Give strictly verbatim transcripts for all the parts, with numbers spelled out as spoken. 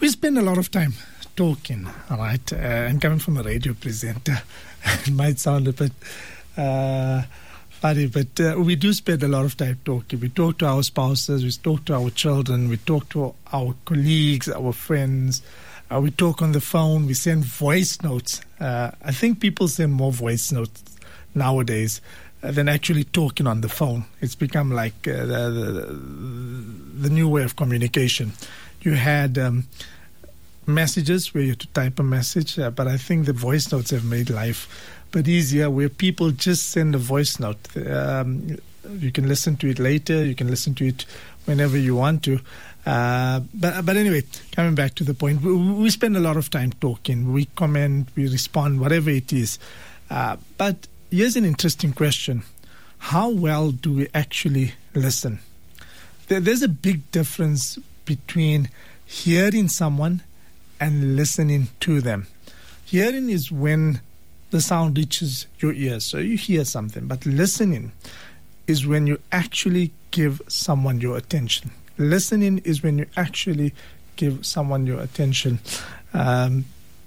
We spend a lot of time talking, all right? Uh, and coming from a radio presenter, it might sound a bit uh, funny, but uh, we do spend a lot of time talking. We talk to our spouses, we talk to our children, we talk to our colleagues, our friends. Uh, we talk on the phone, we send voice notes. Uh, I think people send more voice notes nowadays uh, than actually talking on the phone. It's become like uh, the, the, the new way of communication. You had um, messages where you had to type a message, uh, but I think the voice notes have made life a bit easier, where people just send a voice note. Um, you can listen to it later, you can listen to it whenever you want to. Uh, but but anyway, coming back to the point, we, we spend a lot of time talking. We comment, we respond, whatever it is. Uh, but here's an interesting question. How well do we actually listen? There, there's a big difference between hearing someone and listening to them. Hearing is when the sound reaches your ears, so you hear something. But listening is when you actually give someone your attention. Listening is when you actually give someone your attention. Um,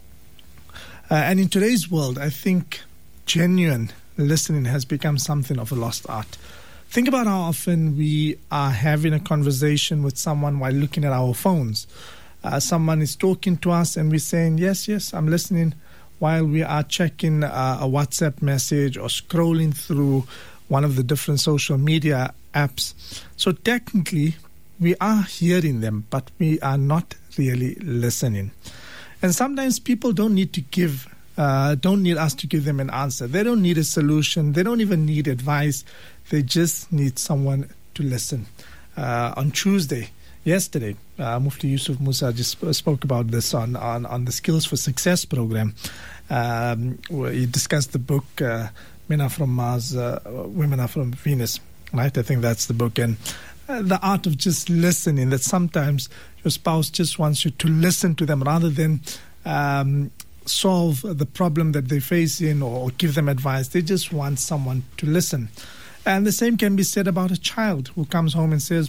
uh, and in today's world, I think genuine listening has become something of a lost art. Think about how often we are having a conversation with someone while looking at our phones. Uh, someone is talking to us and we're saying, yes, yes, I'm listening, while we are checking uh, a WhatsApp message or scrolling through one of the different social media apps. So technically, we are hearing them, but we are not really listening. And sometimes people don't need to give, uh, don't need us to give them an answer. They don't need a solution. They don't even need advice. They just need someone to listen. Uh, on Tuesday, yesterday, uh, Mufti Yusuf Musa just spoke about this on, on, on the Skills for Success program. Um, where he discussed the book, uh, Men Are From Mars, uh, Women Are From Venus. Right? I think that's the book. And uh, the art of just listening, that sometimes your spouse just wants you to listen to them rather than um, solve the problem that they're facing or give them advice. They just want someone to listen. And the same can be said about a child who comes home and says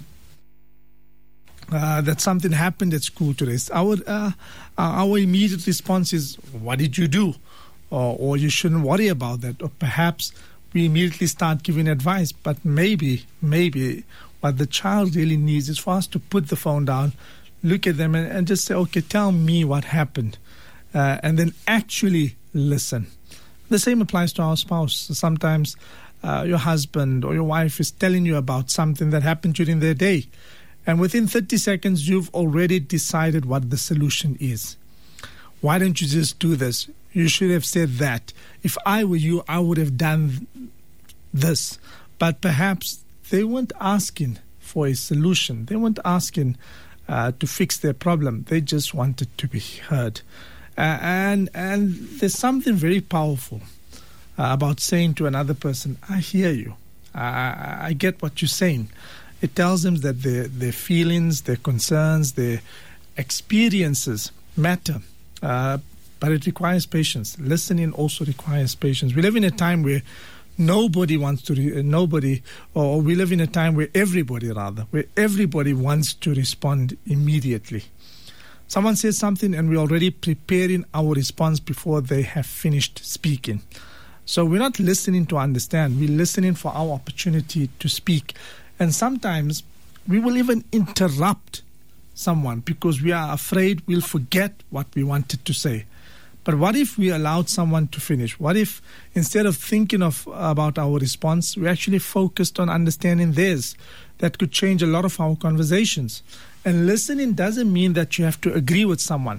uh, that something happened at school today. Our, uh, our immediate response is, what did you do? Or, or you shouldn't worry about that. Or perhaps we immediately start giving advice. But maybe, maybe what the child really needs is for us to put the phone down, look at them and, and just say, okay, tell me what happened. Uh, and then actually listen. The same applies to our spouse. Sometimes uh, your husband or your wife is telling you about something that happened during their day. And within thirty seconds, you've already decided what the solution is. Why don't you just do this? You should have said that. If I were you, I would have done this. But perhaps they weren't asking for a solution. They weren't asking uh, to fix their problem. They just wanted to be heard. Uh, and and there's something very powerful uh, about saying to another person, I hear you. I, I get what you're saying. It tells them that their, their feelings, their concerns, their experiences matter. Uh, but it requires patience. Listening also requires patience. We live in a time where nobody wants to, re- nobody, or we live in a time where everybody, rather, where everybody wants to respond immediately. Someone says something and we're already preparing our response before they have finished speaking. So we're not listening to understand. We're listening for our opportunity to speak. And sometimes we will even interrupt someone because we are afraid we'll forget what we wanted to say. But what if we allowed someone to finish? What if instead of thinking of about our response, we actually focused on understanding theirs? That could change a lot of our conversations. And listening doesn't mean that you have to agree with someone.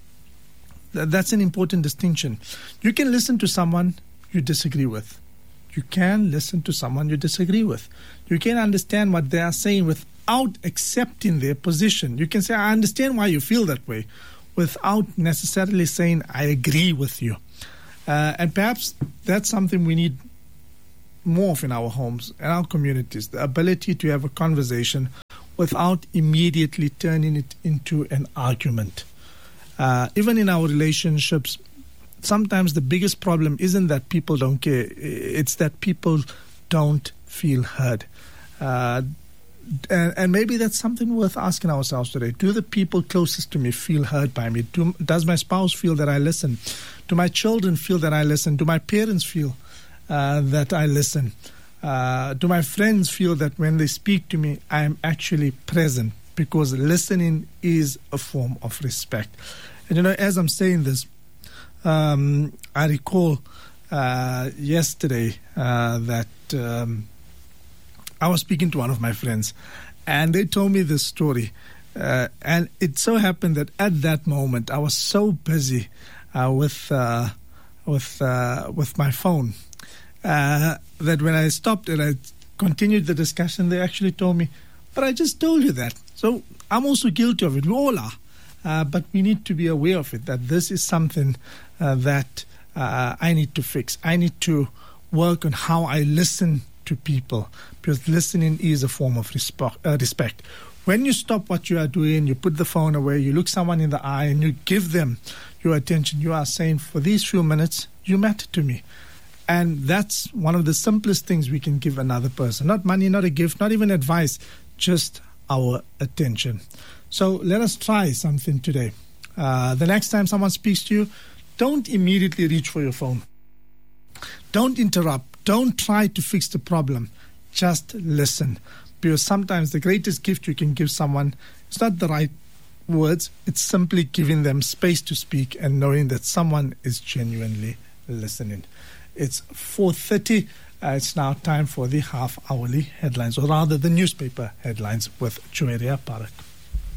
That's an important distinction. You can listen to someone you disagree with. You can listen to someone you disagree with. You can understand what they are saying without accepting their position. You can say, I understand why you feel that way, without necessarily saying, I agree with you. Uh, and perhaps that's something we need more of in our homes and our communities, the ability to have a conversation without immediately turning it into an argument. Uh, even in our relationships, sometimes the biggest problem isn't that people don't care. It's that people don't feel heard. Uh, and, and maybe that's something worth asking ourselves today. Do the people closest to me feel heard by me? Do, does my spouse feel that I listen? Do my children feel that I listen? Do my parents feel uh, that I listen? Uh, do my friends feel that when they speak to me, I am actually present? Because listening is a form of respect. And, you know, as I'm saying this, um, I recall uh, yesterday uh, that um, I was speaking to one of my friends, and they told me this story. Uh, and it so happened that at that moment, I was so busy uh, with uh, with uh, with my phone uh, that when I stopped and I continued the discussion, they actually told me, "But I just told you that." So I'm also guilty of it. We all are. Uh, but we need to be aware of it, that this is something uh, that uh, I need to fix. I need to work on how I listen to people, because listening is a form of respo- uh, respect. When you stop what you are doing, you put the phone away, you look someone in the eye and you give them your attention, you are saying, for these few minutes, you matter to me. And that's one of the simplest things we can give another person. Not money, not a gift, not even advice, just our attention. So let us try something today. Uh, the next time someone speaks to you, don't immediately reach for your phone. Don't interrupt. Don't try to fix the problem. Just listen. Because sometimes the greatest gift you can give someone is not the right words. It's simply giving them space to speak and knowing that someone is genuinely listening. It's four thirty. Uh, it's now time for the half-hourly headlines, or rather the newspaper headlines with Joeria Parak.